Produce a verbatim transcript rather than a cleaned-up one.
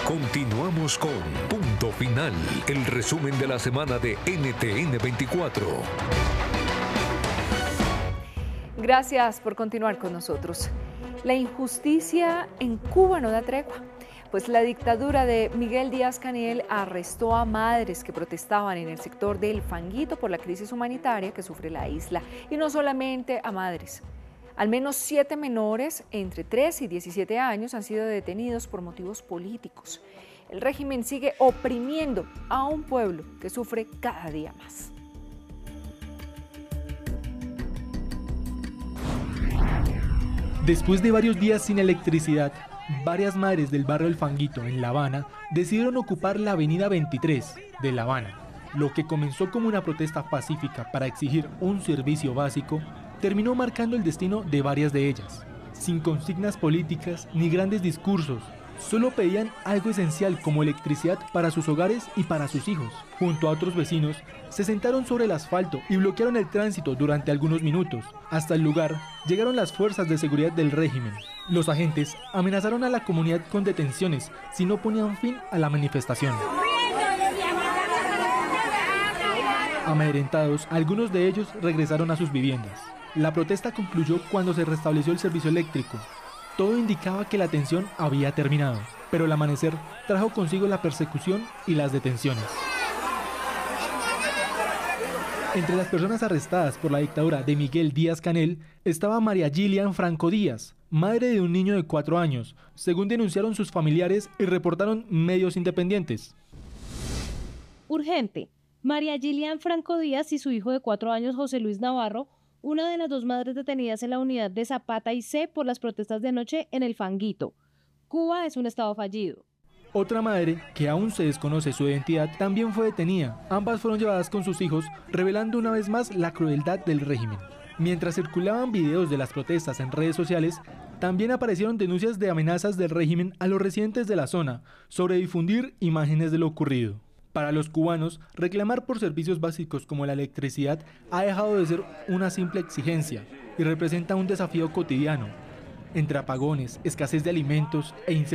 Continuamos con Punto Final, el resumen de la semana de N T N veinticuatro. Gracias por continuar con nosotros. La injusticia en Cuba no da tregua, pues la dictadura de Miguel Díaz-Canel arrestó a madres que protestaban en el sector del Fanguito por la crisis humanitaria que sufre la isla, y no solamente a madres. Al menos siete menores entre tres y diecisiete años han sido detenidos por motivos políticos. El régimen sigue oprimiendo a un pueblo que sufre cada día más. Después de varios días sin electricidad, varias madres del barrio El Fanguito, en La Habana, decidieron ocupar la avenida veintitrés de La Habana. Lo que comenzó como una protesta pacífica para exigir un servicio básico, terminó marcando el destino de varias de ellas. Sin consignas políticas ni grandes discursos, solo pedían algo esencial como electricidad para sus hogares y para sus hijos. Junto a otros vecinos, se sentaron sobre el asfalto y bloquearon el tránsito durante algunos minutos. Hasta el lugar llegaron las fuerzas de seguridad del régimen. Los agentes amenazaron a la comunidad con detenciones si no ponían fin a la manifestación. Amedrentados, algunos de ellos regresaron a sus viviendas. La protesta concluyó cuando se restableció el servicio eléctrico. Todo indicaba que la tensión había terminado, pero el amanecer trajo consigo la persecución y las detenciones. Entre las personas arrestadas por la dictadura de Miguel Díaz-Canel estaba María Gillian Franco Díaz, madre de un niño de cuatro años, según denunciaron sus familiares y reportaron medios independientes. Urgente. María Gillian Franco Díaz y su hijo de cuatro años, José Luis Navarro, una de las dos madres detenidas en la unidad de Zapata y C por las protestas de anoche en el Fanguito. Cuba es un estado fallido. Otra madre, que aún se desconoce su identidad, también fue detenida. Ambas fueron llevadas con sus hijos, revelando una vez más la crueldad del régimen. Mientras circulaban videos de las protestas en redes sociales, también aparecieron denuncias de amenazas del régimen a los residentes de la zona sobre difundir imágenes de lo ocurrido. Para los cubanos, reclamar por servicios básicos como la electricidad ha dejado de ser una simple exigencia y representa un desafío cotidiano. Entre apagones, escasez de alimentos e incertidumbre,